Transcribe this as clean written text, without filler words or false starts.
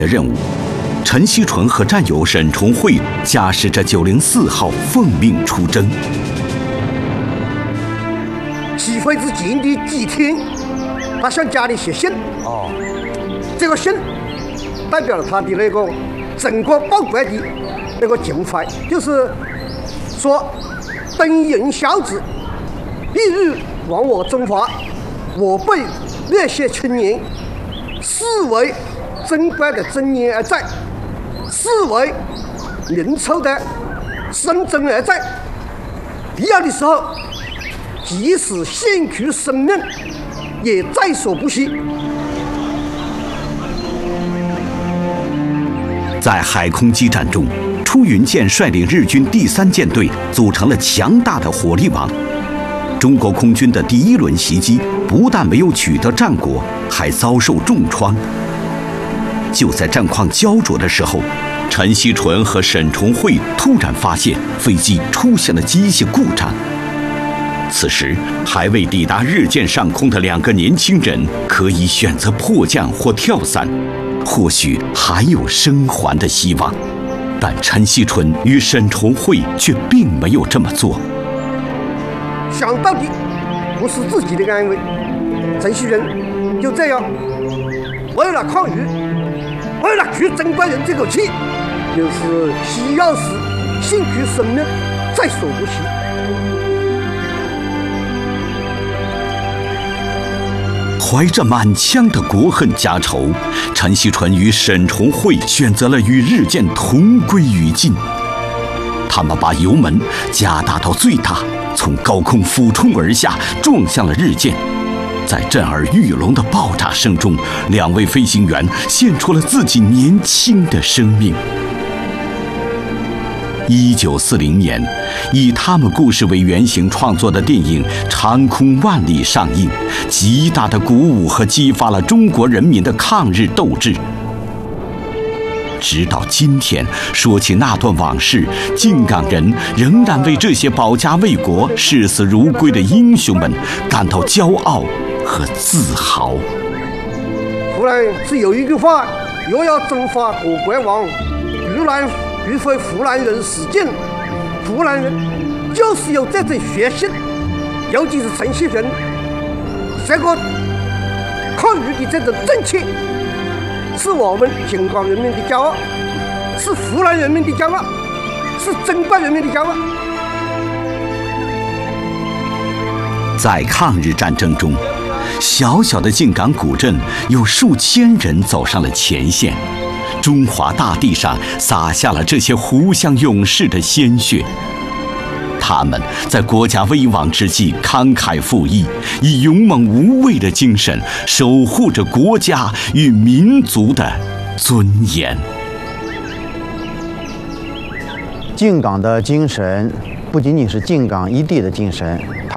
的任务，陈锡纯和战友沈崇慧驾驶着904号奉命出征。 起飞之前的几天，他向家里写信。这个信代表了他的那个整个报国的那个情怀，就是说，本人孝子，必欲亡我中华，我辈热血青年，是为贞观的尊严而战，是为民族的生存而战。必要的时候，即使献出生命，也在所不惜。 在海空激战中，出云舰率领日军第3舰队组成了强大的火力网。中国空军的第1轮袭击不但没有取得战果，还遭受重创。就在战况焦灼的时候，陈锡纯和沈崇慧突然发现飞机出现了机械故障。此时，还未抵达日舰上空的2个年轻人可以选择迫降或跳伞，或许还有生还的希望。但陈锡纯与沈崇慧却并没有这么做。 想到底不是自己的安危，陈锡纯就这样为了抗日，为了取贞观人这口气，就是需要时献出生命，在所不惜。 怀着满腔的国恨家仇，陈锡纯与沈崇慧选择了与日舰同归于尽。他们把油门加大到最大，从高空俯冲而下，撞向了日舰。在震耳欲聋的爆炸声中，2位飞行员献出了自己年轻的生命。1940年，以他们故事为原型创作的电影《长空万里》上映，极大的鼓舞和激发了中国人民的抗日斗志。直到今天，说起那段往事，靖港人仍然为这些保家卫国、视死如归的英雄们感到骄傲和自豪。 湖南是有一句话，若要征伐我国王，必非湖南人使劲。湖南人就是有这种血性，尤其是陈锡纯这个抗日的这种正气，是我们靖港人民的骄傲，是湖南人民的骄傲，是贞观人民的骄傲。 在抗日战争中，小小的靖港古镇有数千人走上了前线。中华大地上洒下了这些湖湘勇士的鲜血，他们在国家危亡之际慷慨赴义，以勇猛无畏的精神守护着国家与民族的尊严。 靖港的精神不仅仅是靖港一地的精神，它